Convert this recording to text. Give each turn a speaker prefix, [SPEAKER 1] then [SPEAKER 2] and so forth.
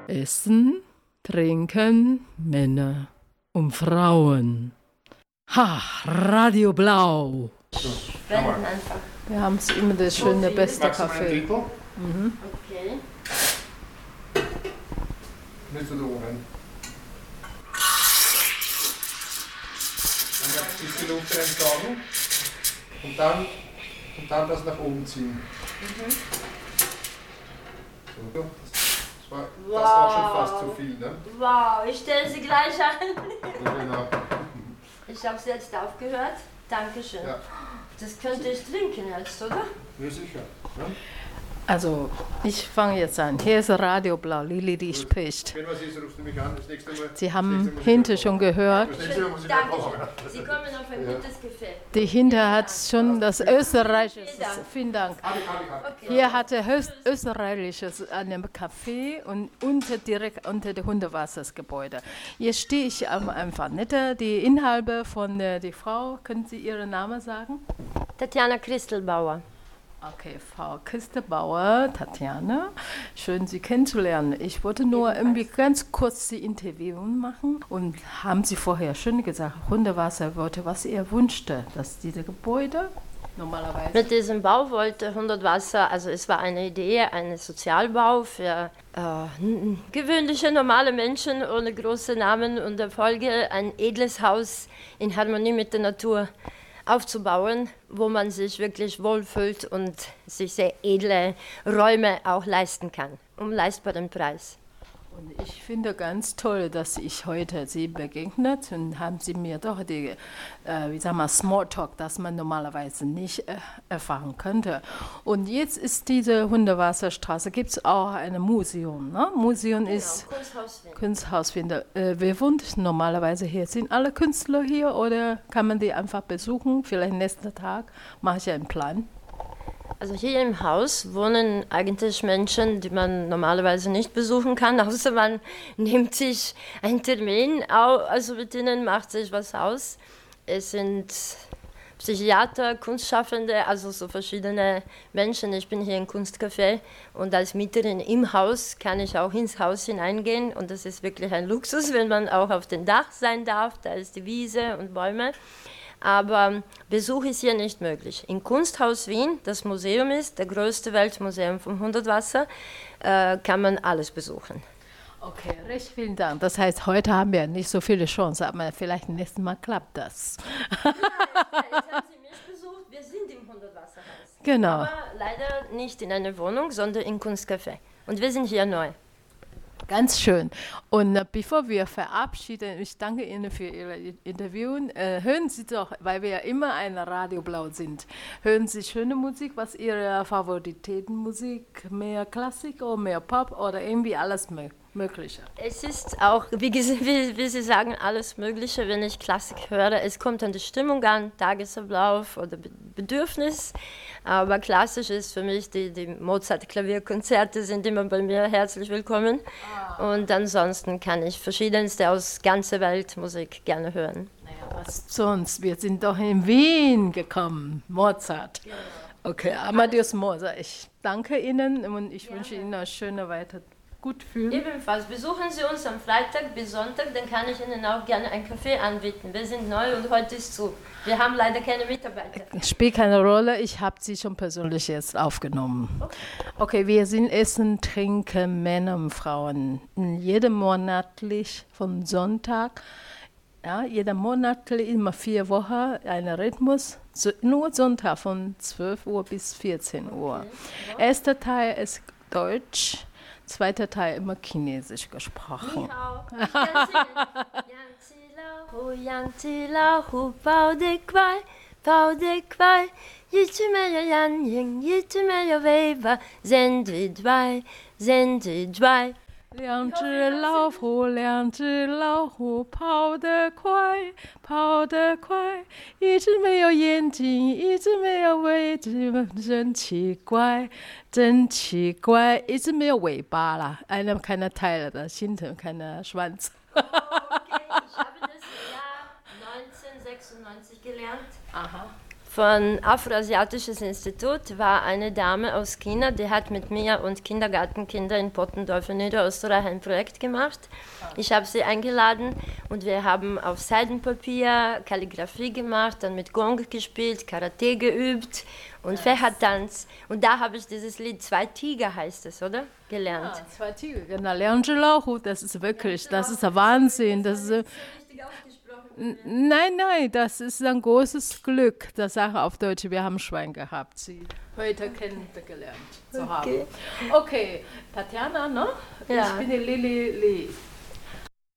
[SPEAKER 1] Essen, trinken, Männer und Frauen. Ha, Radio Blau.
[SPEAKER 2] Wenden einfach.
[SPEAKER 1] Wir haben es immer das schöne, beste Kaffee.
[SPEAKER 2] Okay.
[SPEAKER 3] Nicht so oben. Dann ein bisschen Luft reintragen und dann das nach oben ziehen. So, das war schon fast zu viel, ne?
[SPEAKER 2] Wow, ich stelle sie gleich an.
[SPEAKER 3] Ja, genau.
[SPEAKER 2] Ich habe es jetzt aufgehört. Dankeschön.
[SPEAKER 3] Ja.
[SPEAKER 2] Das könnte ich trinken jetzt, oder?
[SPEAKER 3] Ja, sicher. Ja?
[SPEAKER 1] Also, ich fange jetzt an. Hier ist Radio Blau, Lili, die spricht.
[SPEAKER 3] Wenn was ist, rufst du mich an. Das nächste Mal.
[SPEAKER 1] Sie haben hinter schon gehört.
[SPEAKER 3] Das nächste Mal muss ich wieder
[SPEAKER 2] Dankeschön.
[SPEAKER 3] kommen.
[SPEAKER 2] Sie kommen auf ein gutes Gefäß.
[SPEAKER 1] Die hinter hat schon das österreichische. Vielen Dank. Hier hatte österreichisches an dem Café und direkt unter dem Hundewassersgebäude. Jetzt stehe ich einfach nicht. Die Inhaber von die Frau, können Sie Ihren Namen sagen?
[SPEAKER 2] Tatjana Christelbauer.
[SPEAKER 1] Okay, Frau Christelbauer, Tatjana, schön Sie kennenzulernen. Ich wollte nur irgendwie ganz kurz die Interview machen und haben Sie vorher schon gesagt, Hundewasser wollte, was er wünschte, dass diese Gebäude normalerweise...
[SPEAKER 2] Mit diesem Bau wollte Hundertwasser, also es war eine Idee, ein Sozialbau für gewöhnliche, normale Menschen ohne große Namen und Erfolge, ein edles Haus in Harmonie mit der Natur aufzubauen, wo man sich wirklich wohlfühlt und sich sehr edle Räume auch leisten kann, um leistbaren Preis.
[SPEAKER 1] Und ich finde ganz toll, dass ich heute Sie begegnet und haben Sie mir doch die, Smalltalk, das man normalerweise nicht erfahren könnte. Und jetzt ist diese Hundewasserstraße, gibt es auch ein Museum. Ne? Museum ist Kunsthaus. Wer wohnt normalerweise hier? Sind alle Künstler hier oder kann man die einfach besuchen? Vielleicht nächsten Tag mache ich einen Plan.
[SPEAKER 2] Also hier im Haus wohnen eigentlich Menschen, die man normalerweise nicht besuchen kann, außer man nimmt sich einen Termin, also mit ihnen macht sich was aus. Es sind Psychiater, Kunstschaffende, also so verschiedene Menschen. Ich bin hier im Kunstcafé und als Mieterin im Haus kann ich auch ins Haus hineingehen und das ist wirklich ein Luxus, wenn man auch auf dem Dach sein darf, da ist die Wiese und Bäume. Aber Besuch ist hier nicht möglich. Im Kunsthaus Wien, das Museum ist, der größte Weltmuseum vom Hundertwasser, kann man alles besuchen.
[SPEAKER 1] Okay, recht vielen Dank. Das heißt, heute haben wir nicht so viele Chancen, aber vielleicht nächstes Mal klappt das.
[SPEAKER 2] Ja, jetzt haben Sie mich besucht, wir sind im Hundertwasserhaus.
[SPEAKER 1] Genau.
[SPEAKER 2] Aber leider nicht in einer Wohnung, sondern im Kunstcafé. Und wir sind hier neu.
[SPEAKER 1] Ganz schön. Und bevor wir verabschieden, ich danke Ihnen für Ihr Interview. Hören Sie doch, weil wir ja immer ein Radio Blau sind, hören Sie schöne Musik, was Ihre Favoritätenmusik, mehr Klassik oder mehr Pop oder irgendwie alles Mögliche?
[SPEAKER 2] Es ist auch, wie Sie sagen, alles Mögliche, wenn ich Klassik höre. Es kommt an die Stimmung an, Tagesablauf oder Bedürfnis. Aber klassisch ist für mich, die Mozart-Klavierkonzerte sind immer bei mir herzlich willkommen. Und ansonsten kann ich verschiedenste aus ganzer Welt Musik gerne hören.
[SPEAKER 1] Naja, was sonst? Wir sind doch in Wien gekommen, Mozart. Okay, Amadeus Mozart. Ich danke Ihnen und ich wünsche Ihnen eine schöne gut fühlen.
[SPEAKER 2] Ebenfalls besuchen Sie uns am Freitag bis Sonntag, dann kann ich Ihnen auch gerne einen Kaffee anbieten. Wir sind neu und heute ist zu. Wir haben leider keine Mitarbeiter.
[SPEAKER 1] Spielt keine Rolle, ich habe Sie schon persönlich jetzt aufgenommen. Okay, wir sind Essen, Trinken, Männer und Frauen. Jeden monatlich von Sonntag, jeder monatlich immer 4 Wochen, ein Rhythmus. Nur Sonntag von 12 Uhr bis 14 Uhr. Okay. Erster Teil ist Deutsch. Zweiter Teil immer Chinesisch gesprochen. Liang zhi lao hu, liang zhi lao hu, 跑得快，跑得快，一只没有眼睛，一只没有尾巴，真奇怪，真奇怪，一只没有尾巴啦，einer keine Teile, das hinten keine Schwanz.
[SPEAKER 2] Okay, ich habe das Jahr 1996 gelernt.
[SPEAKER 1] Aha.
[SPEAKER 2] von Afroasiatisches Institut war eine Dame aus China, die hat mit mir und Kindergartenkinder in Pottendorf in Niederösterreich ein Projekt gemacht. Ich habe sie eingeladen und wir haben auf Seidenpapier Kalligrafie gemacht, dann mit Gong gespielt, Karate geübt und Fächertanz. Und da habe ich dieses Lied Zwei Tiger heißt es, oder? Gelernt.
[SPEAKER 1] Ja, 2 Tiger, genau. Lerngelauf, das ist wirklich, das ist ein Wahnsinn. Das ist, nein, das ist ein großes Glück, das Sache auf Deutsch, wir haben Schwein gehabt, sie heute kennengelernt zu haben. Okay, Tatjana, ne?
[SPEAKER 2] Ja.
[SPEAKER 1] Ich bin die Lili Lee.